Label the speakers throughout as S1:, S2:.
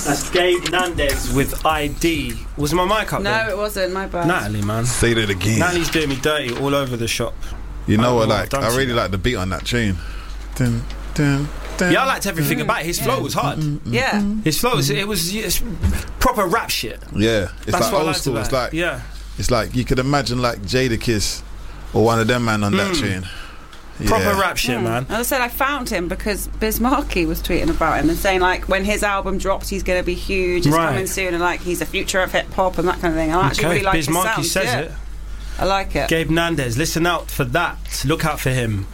S1: That's Gabe Nandez with ID. Was my mic up there?
S2: No, it wasn't. My bad.
S1: Natalie, man.
S3: Say that again.
S1: Natalie's doing me dirty all over the shop.
S3: You know what? Like, I really like the beat on that tune. Dun, dun, dun,
S1: yeah, I liked everything about it. His flow was hard.
S2: Yeah.
S1: His flow was it's proper rap shit.
S3: Yeah, it's
S1: That's
S3: like
S1: what I
S3: old
S1: liked
S3: school.
S1: about
S3: It's
S1: it.
S3: like
S1: yeah.
S3: It's like you could imagine like Jadakiss or one of them man on that tune.
S1: Proper rap shit, man.
S2: As I said, I found him because Biz Markie was tweeting about him and saying like when his album drops, he's going to be huge. It's coming soon, and like he's the future of hip hop and that kind of thing. I actually really like
S1: Biz
S2: his
S1: Markie
S2: sound.
S1: says it.
S2: I like it.
S1: Gabe Nandez, listen out for that. Look out for him.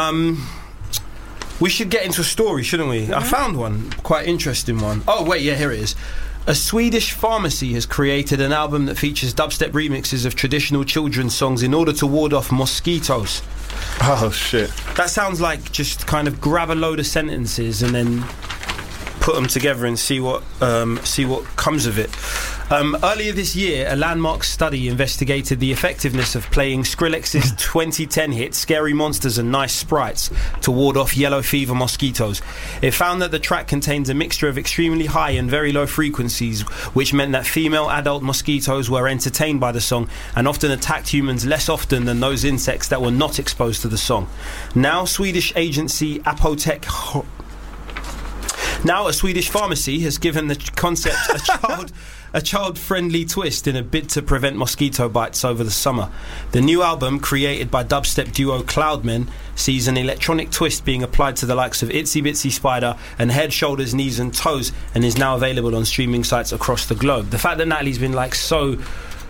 S1: We should get into a story, shouldn't we? I found one, quite interesting one. Oh wait, yeah, here it is. A Swedish pharmacy has created an album that features dubstep remixes of traditional children's songs in order to ward off mosquitoes.
S3: Oh shit.
S1: That sounds like just kind of grab a load of sentences and then put them together and see what comes of it. Earlier this year, a landmark study investigated the effectiveness of playing Skrillex's 2010 hit Scary Monsters and Nice Sprites to ward off yellow fever mosquitoes. It found that the track contains a mixture of extremely high and very low frequencies, which meant that female adult mosquitoes were entertained by the song and often attacked humans less often than those insects that were not exposed to the song. Now, Swedish agency Apotek... Now, a Swedish pharmacy has given the concept a child-friendly twist in a bid to prevent mosquito bites over the summer. The new album, created by dubstep duo Cloudmen, sees an electronic twist being applied to the likes of Itsy Bitsy Spider and Head, Shoulders, Knees and Toes, and is now available on streaming sites across the globe. The fact that Natalie's been like so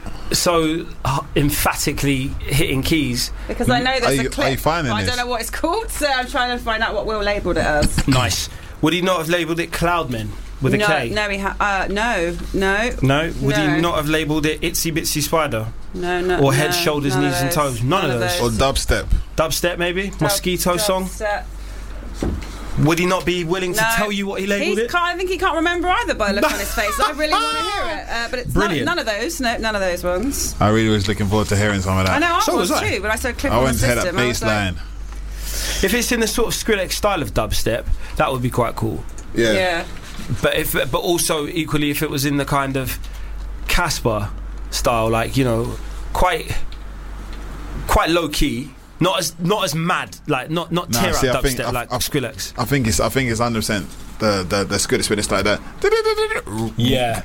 S1: emphatically hitting keys,
S2: because I know there's a clip.
S3: Are you finding
S2: I don't know what it's called, so I'm trying to find out what Will labelled it as.
S1: Nice. Would he not have labelled it Cloudmen with a K?
S2: No, he no.
S1: No? Would he not have labelled it Itsy Bitsy Spider?
S2: No.
S1: Or Head, Shoulders, Knees and Toes? None of those.
S3: Or dubstep.
S1: Dubstep, maybe? Mosquito song? Would he not be willing to tell you what he labelled it?
S2: I think he can't remember either by the look on his face. I really want to hear it. But it's none of those. No, none of those ones.
S3: I really was looking forward to hearing some of that.
S2: I know, I was too, but I started clicking on the system.
S3: I went to hear that bass line.
S1: If it's in the sort of Skrillex style of dubstep, that would be quite cool.
S3: Yeah.
S1: But also equally, if it was in the kind of Casper style, like, you know, quite low key, not as mad, like not tear up dubstep like Skrillex.
S3: I think it's 100% the Skrillex when it's like that.
S1: Yeah.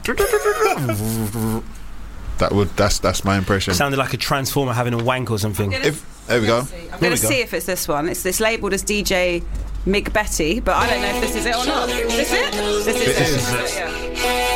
S3: That's my impression.
S1: Sounded like a transformer having a wank or something.
S3: There we go.
S2: I'm going to see if it's this one. It's labelled as DJ Mig Betty, but I don't know if this is it or not. Is this it? This is it. Yeah.